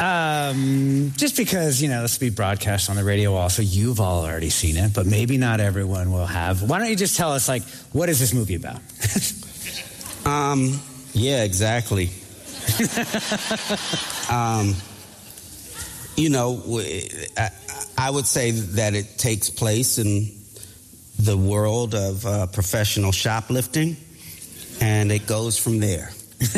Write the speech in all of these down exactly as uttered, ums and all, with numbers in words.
um, just because, you know, this will be broadcast on the radio also, you've all already seen it, but maybe not everyone will have. Why don't you just tell us, like, what is this movie about? um, yeah, exactly. um, you know, I, I would say that it takes place in the world of uh, professional shoplifting, and it goes from there.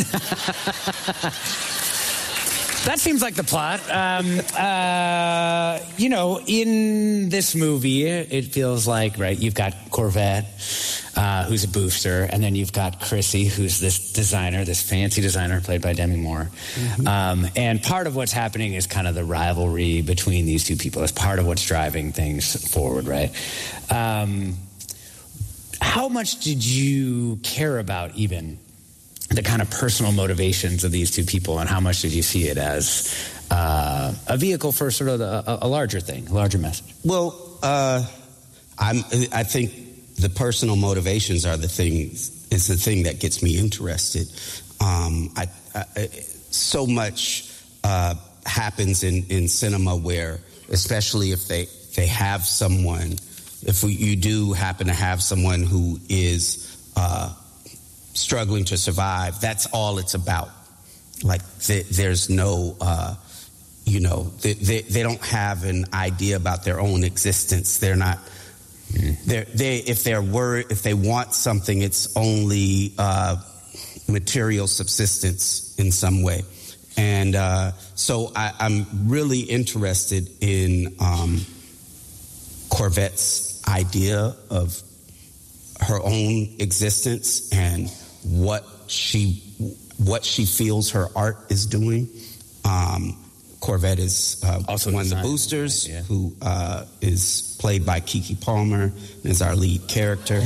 That seems like the plot. Um, uh, you know, in this movie, it feels like, right, you've got Corvette, uh, who's a boofster, and then you've got Chrissy, who's this designer, this fancy designer played by Demi Moore. Mm-hmm. Um, and part of what's happening is kind of the rivalry between these two people. It's part of what's driving things forward, right? Um, how much did you care about even the kind of personal motivations of these two people, and how much did you see it as uh, a vehicle for sort of a, a larger thing, a larger message? Well, uh, I'm, I think the personal motivations are the things, is the thing that gets me interested. Um, I, I, so much uh, happens in, in cinema where, especially if they, they have someone, if we, you do happen to have someone who is uh, struggling to survive, that's all it's about. Like, th- there's no, uh, you know, they, they, they don't have an idea about their own existence. They're not, mm. they're, they, if they're worried, if they want something, it's only uh, material subsistence in some way. And uh, so I, I'm really interested in um, Corvette's idea of her own existence and what she what she feels her art is doing. Um, Corvette is uh, also one of the boosters, right, yeah. who uh, is played by Keke Palmer, and is our lead character.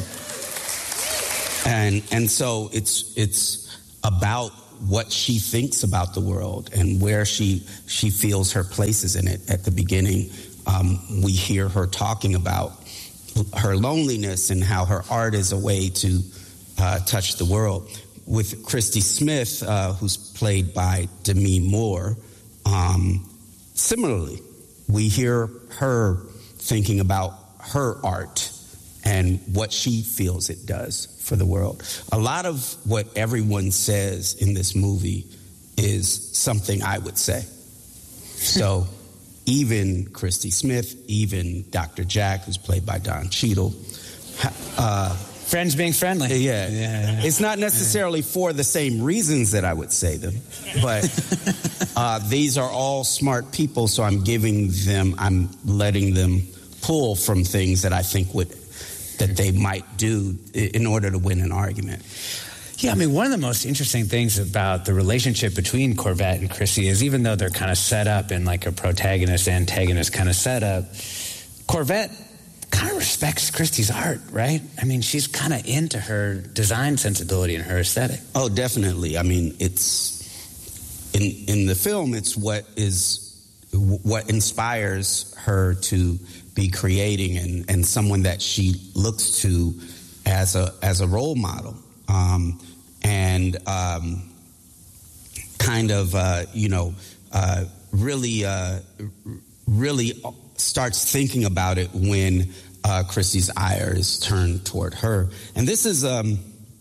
and and so it's it's about what she thinks about the world and where she she feels her place is in it. At the beginning, um, we hear her talking about her loneliness and how her art is a way to Uh, touch the world. With Christy Smith, uh, who's played by Demi Moore, um, similarly, we hear her thinking about her art and what she feels it does for the world. A lot of what everyone says in this movie is something I would say. So even Christy Smith, even Doctor Jack, who's played by Don Cheadle, uh, friends being friendly. Yeah. yeah. It's not necessarily for the same reasons that I would say them, but uh, these are all smart people, so I'm giving them, I'm letting them pull from things that I think would, that they might do in order to win an argument. Yeah, I mean, one of the most interesting things about the relationship between Corvette and Chrissy is, even though they're kind of set up in like a protagonist-antagonist kind of setup, Corvette kind of respects Christy's art, right? I mean, she's kind of into her design sensibility and her aesthetic. Oh, definitely. I mean, it's in in the film, it's what is what inspires her to be creating, and, and someone that she looks to as a as a role model, um, and um, kind of uh, you know uh, really uh, really. starts thinking about it when uh, Chrissy's ire is turned toward her. And this is, um,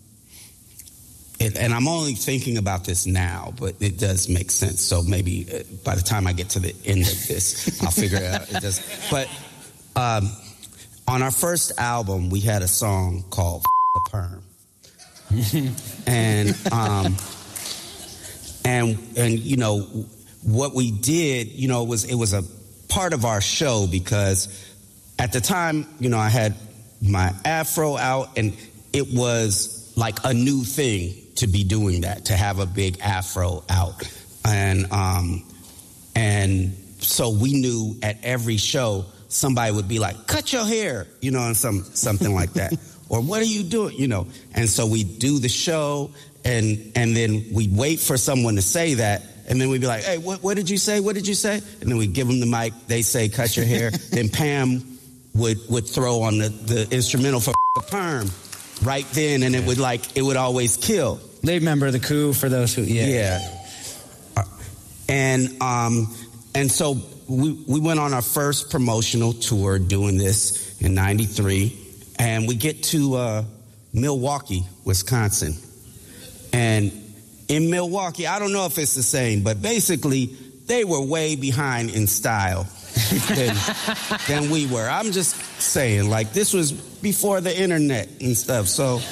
it, and I'm only thinking about this now, but it does make sense. So maybe uh, by the time I get to the end of this, I'll figure it out. It does. But um, on our first album, we had a song called the Perm. and, um, and, and, you know, what we did, you know, was, it was a part of our show, because at the time, you know, I had my afro out, and it was like a new thing to be doing that, to have a big afro out. And um, and so we knew at every show, somebody would be like, cut your hair, you know, and some something like that. Or what are you doing, you know? And so we do the show, and and then we'd wait for someone to say that. And then we'd be like, hey, what, what did you say? What did you say? And then we'd give them the mic. They say, cut your hair. Then Pam would, would throw on the, the instrumental for the Perm right then. And it would like, it would always kill. Lead member of the Coup, for those who, yeah. Yeah. And um, and so we, we went on our first promotional tour doing this in ninety-three. And we get to uh, Milwaukee, Wisconsin. And in Milwaukee, I don't know if it's the same, but basically they were way behind in style than, than we were. I'm just saying, like, this was before the internet and stuff. So,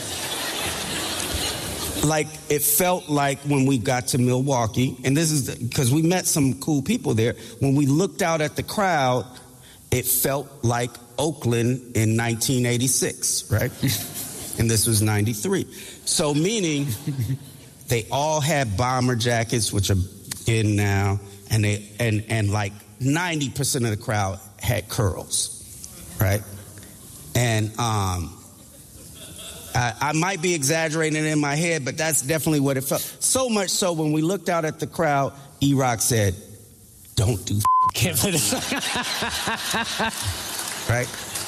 like, it felt like when we got to Milwaukee, and this is because we met some cool people there, when we looked out at the crowd, it felt like Oakland in nineteen eighty-six, right? And this was ninety-three. So meaning they all had bomber jackets, which are in now, and they and and like ninety percent of the crowd had curls, right? And um, I, I might be exaggerating it in my head, but that's definitely what it felt. So much so when we looked out at the crowd, E-Rock said, "Don't do Can't play this. Right?"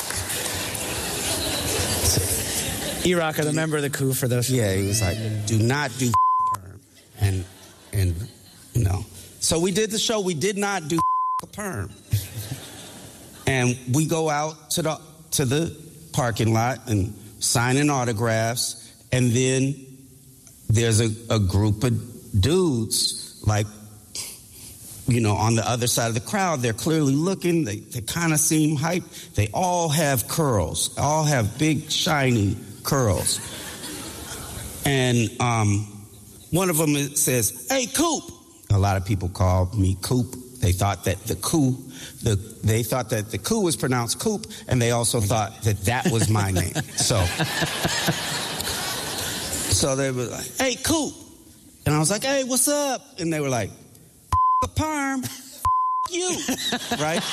E-Rock, are the member of the coup for those. Yeah, he was like, "Do not do perm," and and you know. So we did the show. We did not do perm, and we go out to the to the parking lot and signing autographs, and then there's a, a group of dudes like, you know, on the other side of the crowd. They're clearly looking. They they kind of seem hyped. They all have curls. All have big shiny curls. And um, one of them says, "Hey, Coop." A lot of people called me Coop. They thought that the coup, the they thought that the coup was pronounced Coop, and they also thought that that was my name. So, so they were like, "Hey, Coop," and I was like, "Hey, what's up?" And they were like, "A perm, you," right?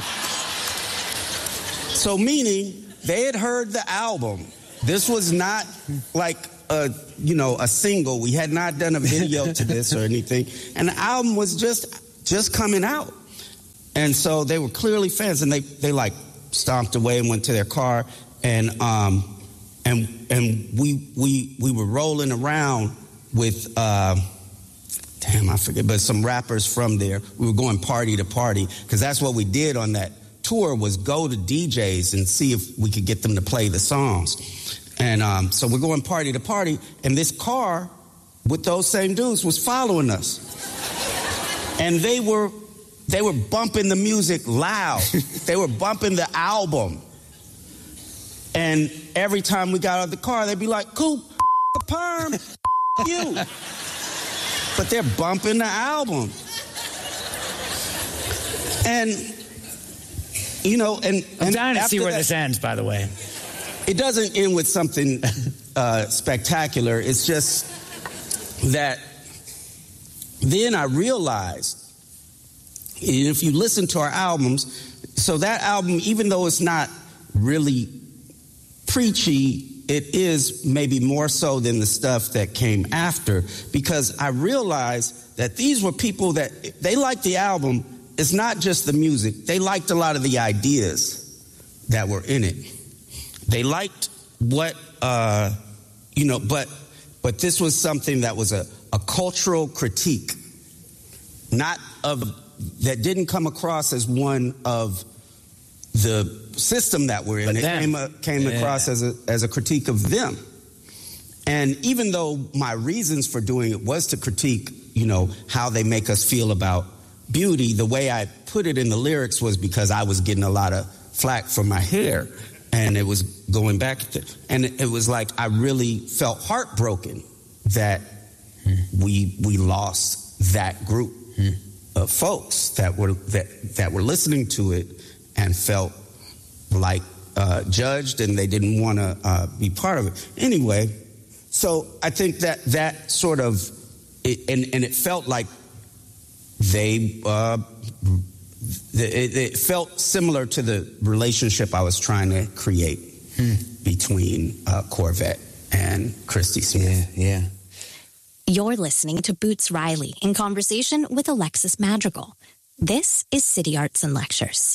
So meaning they had heard the album. This was not like a, you know, a single. We had not done a video to this or anything. And the album was just just coming out. And so they were clearly fans, and they, they like stomped away and went to their car, and um and and we we we were rolling around with uh, damn, I forget, but some rappers from there. We were going party to party, because that's what we did on that tour, was go to D Js and see if we could get them to play the songs. And um, so we're going party to party, and this car with those same dudes was following us. And they were they were bumping the music loud. They were bumping the album. And every time we got out of the car, they'd be like, "Coop, perm, you." But they're bumping the album. And, you know, and... I'm and dying to see where that, this ends, by the way. It doesn't end with something uh, spectacular. It's just that then I realized, if you listen to our albums, so that album, even though it's not really preachy, it is maybe more so than the stuff that came after, because I realized that these were people that, they liked the album. It's not just the music. They liked a lot of the ideas that were in it. They liked what, uh, you know, but but this was something that was a, a cultural critique, not of, that didn't come across as one of the system that we're in. But it them. came, uh, came yeah. across as a, as a critique of them. And even though my reasons for doing it was to critique, you know, how they make us feel about beauty, the way I put it in the lyrics was because I was getting a lot of flack for my hair. And it was going back to, and it was like I really felt heartbroken that hmm. we we lost that group hmm. of folks that were that that were listening to it and felt like uh, judged, and they didn't want to uh, be part of it anyway. So I think that that sort of it, and and it felt like they. Uh, It, it felt similar to the relationship I was trying to create hmm. between uh, Corvette and Christy Smith. Yeah, yeah. You're listening to Boots Riley in conversation with Alexis Madrigal. This is City Arts and Lectures.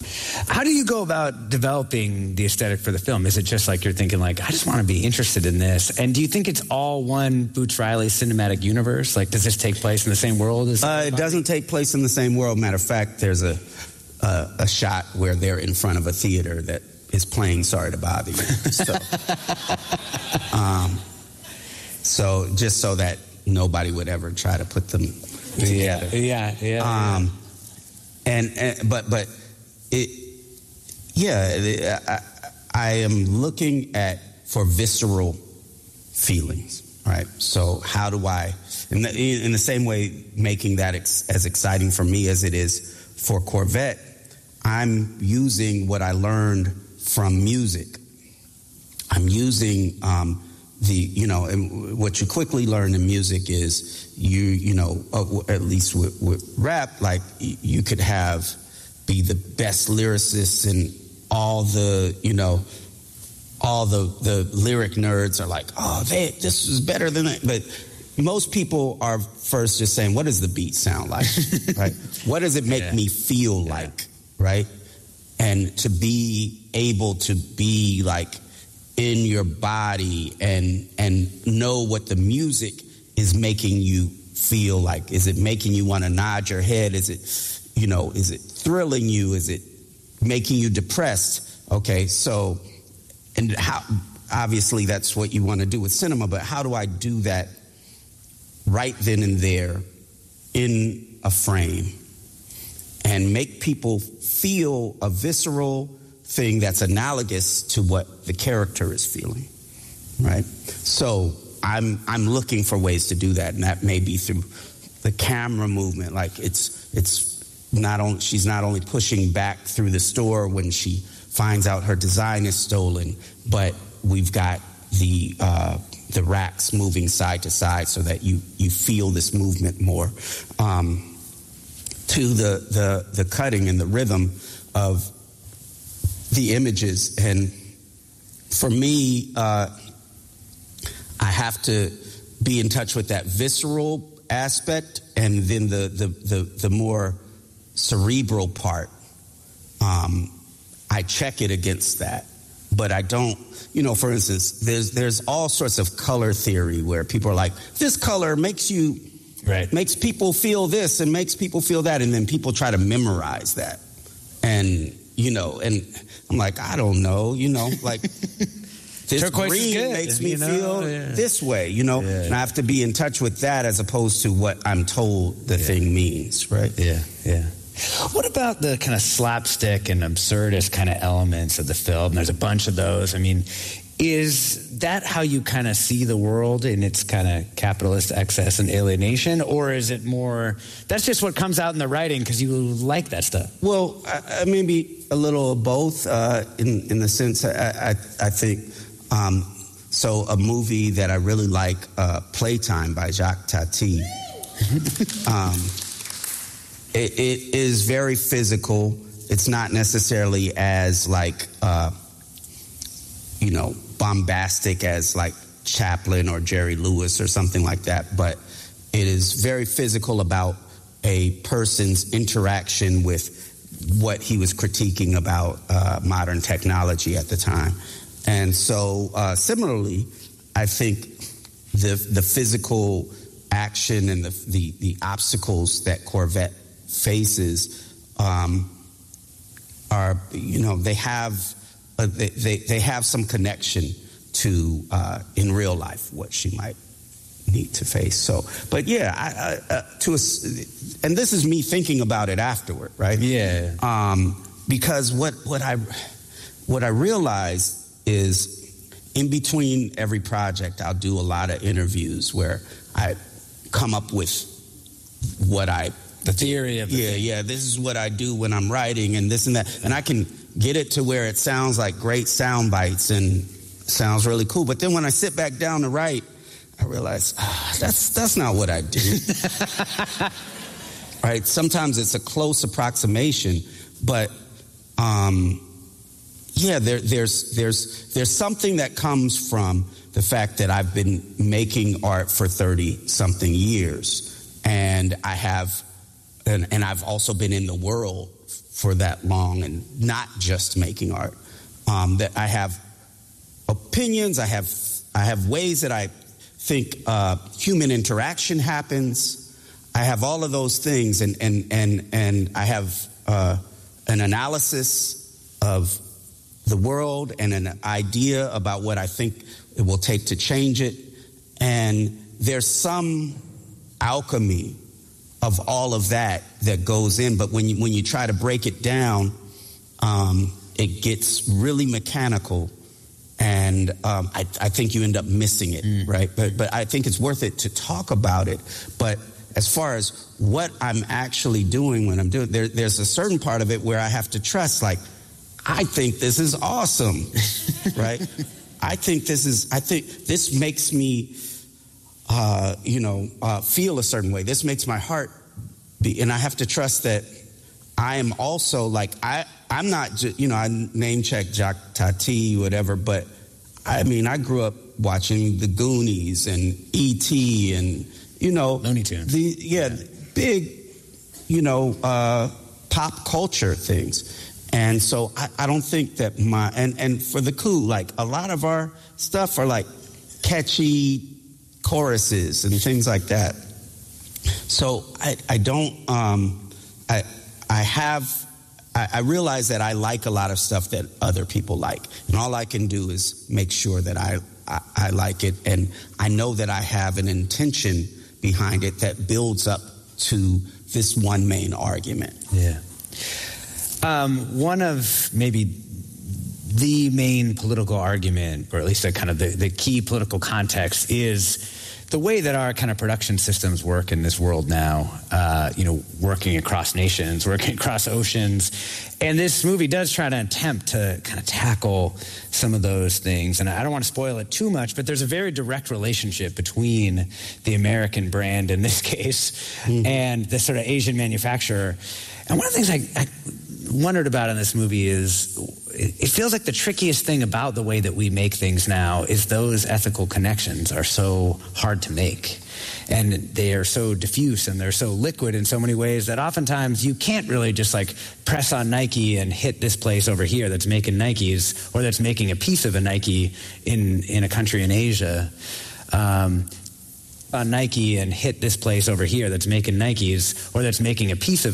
How do you go about developing the aesthetic for the film? Is it just like you're thinking like, I just want to be interested in this? And do you think it's all one Boots Riley cinematic universe? Like, does this take place in the same world as... Uh, it doesn't take place in the same world. Matter of fact, there's a, a, a shot where they're in front of a theater that is playing Sorry to Bother You. So, um, so just so that nobody would ever try to put them together. Yeah, yeah, yeah. Um, and, and but but it, yeah, I, I am looking at for visceral feelings, right? So how do I, in the, in the same way, making that ex, as exciting for me as it is for Corvette, I'm using what I learned from music. I'm using um, the, you know, and what you quickly learn in music is you, you know, uh, at least with, with rap, like you could have, be the best lyricist and all the, you know, all the, the lyric nerds are like, oh, they, this is better than that. But most people are first just saying, what does the beat sound like, right? What does it make yeah. me feel yeah. like, right? And to be able to be like in your body and and know what the music is making you feel like. Is it making you want to nod your head? Is it, you know, is it thrilling you? Is it making you depressed? Okay, so, and how, obviously that's what you want to do with cinema, but how do I do that right then and there in a frame and make people feel a visceral thing that's analogous to what the character is feeling, right? So I'm I'm looking for ways to do that, and that may be through the camera movement. Like it's it's not only she's not only pushing back through the store when she finds out her design is stolen, but we've got the uh, the racks moving side to side so that you you feel this movement more. Um, to the, the the cutting and the rhythm of the images. And for me, uh, I have to be in touch with that visceral aspect and then the the the, the more cerebral part. Um, I check it against that, but I don't, you know, for instance, there's there's all sorts of color theory where people are like, this color makes you Right. makes people feel this and makes people feel that, and then people try to memorize that. And, you know, and I'm like, I don't know, you know, like this Turquoise green good, makes me you know? feel yeah. this way, you know, yeah. and I have to be in touch with that as opposed to what I'm told the yeah. thing means, right? Yeah, yeah. What about the kind of slapstick and absurdist kind of elements of the film? There's a bunch of those. I mean, is that how you kind of see the world in its kind of capitalist excess and alienation? Or is it more, that's just what comes out in the writing because you like that stuff? Well, I, I maybe a little of both uh, in, in the sense, I, I, I think, um, so a movie that I really like, uh, Playtime by Jacques Tati. um, it, it is very physical. It's not necessarily as like, uh, you know, bombastic as like Chaplin or Jerry Lewis or something like that, but it is very physical about a person's interaction with what he was critiquing about uh, modern technology at the time. And so uh, similarly, I think the the physical action and the the, the obstacles that Corvette faces um, are, you know, they have Uh, they, they they have some connection to uh, in real life what she might need to face. So, but yeah, I, I, uh, to a, and this is me thinking about it afterward, right? Yeah. Um, because what what I what I realized is in between every project, I'll do a lot of interviews where I come up with what I the theory of the yeah thing. yeah this is what I do when I'm writing and this and that, and I can get it to where it sounds like great sound bites and sounds really cool. But then when I sit back down to write, I realize ah, that's that's not what I do. Right? Sometimes it's a close approximation, but um, yeah, there, there's there's there's something that comes from the fact that I've been making art for thirty something years, and I have and, and I've also been in the world for that long and not just making art, um, that I have opinions, I have I have ways that I think uh, human interaction happens. I have all of those things, and and and, and I have uh, an analysis of the world and an idea about what I think it will take to change it. And there's some alchemy of all of that that goes in, but when you, when you try to break it down, um, it gets really mechanical, and um, I, I think you end up missing it, mm. right? But but I think it's worth it to talk about it. But as far as what I'm actually doing when I'm doing, there, there's a certain part of it where I have to trust, like, I think this is awesome, right? I think this is, I think this makes me, uh, you know, uh, feel a certain way. This makes my heart beat, and I have to trust that I am also, like, I, I'm not just, you know, I name check Jacques Tati, whatever, but I mean, I grew up watching The Goonies and E T and, you know, Looney Tunes. The, yeah, yeah, big, you know, uh, pop culture things. And so I, I don't think that my, and, and for the coup, like, a lot of our stuff are like catchy choruses and things like that. So I, I don't, um, I, I have, I, I realize that I like a lot of stuff that other people like. And all I can do is make sure that I, I, I like it. And I know that I have an intention behind it that builds up to this one main argument. Yeah. Um, one of maybe the main political argument, or at least a kind of the, the key political context, is the way that our kind of production systems work in this world now, uh, you know, working across nations, working across oceans. And this movie does try to attempt to kind of tackle some of those things. And I don't want to spoil it too much, but there's a very direct relationship between the American brand, in this case, mm-hmm. and the sort of Asian manufacturer. And one of the things I, I wondered about in this movie is it feels like the trickiest thing about the way that we make things now is those ethical connections are so hard to make. And they are so diffuse and they're so liquid in so many ways that oftentimes you can't really just like press on Nike and hit this place over here that's making Nikes, or that's making a piece of a Nike in, in a country in Asia. Um, on Nike and hit this place over here that's making Nikes, or that's making a piece of